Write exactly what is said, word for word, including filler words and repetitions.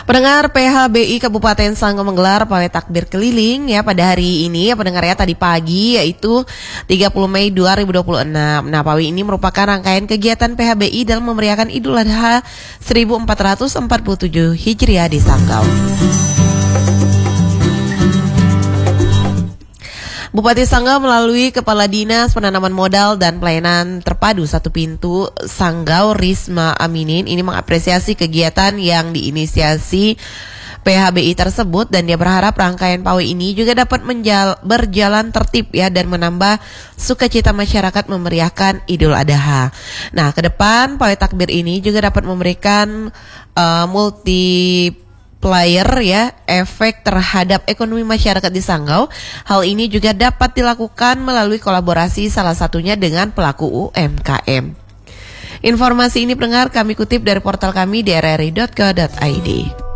Pendengar, P H B I Kabupaten Sanggau menggelar pawai takbir keliling ya pada hari ini ya pendengar ya tadi pagi yaitu tiga puluh Mei dua ribu dua puluh enam. Nah, pawai ini merupakan rangkaian kegiatan P H B I dalam memeriahkan Idul Adha seribu empat ratus empat puluh tujuh Hijriah di Sanggau. Bupati Sanggau melalui Kepala Dinas Penanaman Modal dan Pelayanan Terpadu Satu Pintu Sanggau Risma Aminin ini mengapresiasi kegiatan yang diinisiasi P H B I tersebut dan dia berharap rangkaian pawai ini juga dapat menjal- berjalan tertib ya dan menambah sukacita masyarakat memeriahkan Idul Adha. Nah, ke depan pawai takbir ini juga dapat memberikan uh, multi player ya, efek terhadap ekonomi masyarakat di Sanggau. Hal ini juga dapat dilakukan melalui kolaborasi salah satunya dengan pelaku U M K M. Informasi ini pendengar kami kutip dari portal kami d r r i dot co dot i d.